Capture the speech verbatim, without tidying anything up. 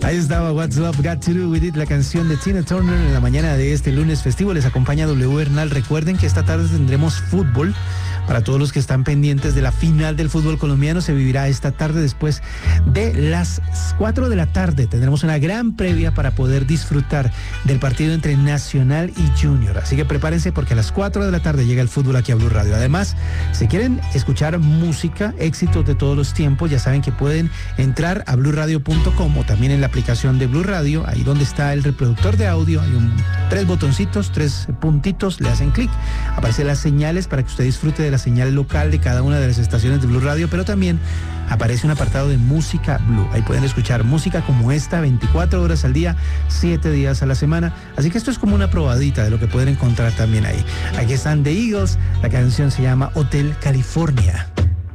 Ahí estaba What's Love Got to Do With It, la canción de Tina Turner en la mañana de este lunes festivo. Les acompaña W Bernal. Recuerden que esta tarde tendremos fútbol. Para todos los que están pendientes de la final del fútbol colombiano, se vivirá esta tarde después de las cuatro de la tarde. Tendremos una gran previa para poder disfrutar del partido entre Nacional y Junior. Así que prepárense porque a las cuatro de la tarde llega el fútbol aquí a Blue Radio. Además, si quieren escuchar música, éxitos de todos los tiempos, ya saben que pueden entrar a blue radio punto com o también en la aplicación de Blue Radio, ahí donde está el reproductor de audio, hay un, tres botoncitos, tres puntitos, le hacen clic, aparecen las señales para que usted disfrute de la señal local de cada una de las estaciones de Blue Radio, pero también aparece un apartado de música Blue. Ahí pueden escuchar música como esta, veinticuatro horas al día, siete días a la semana. Así que esto es como una probadita de lo que pueden encontrar también ahí. Aquí están The Eagles, la canción se llama Hotel California.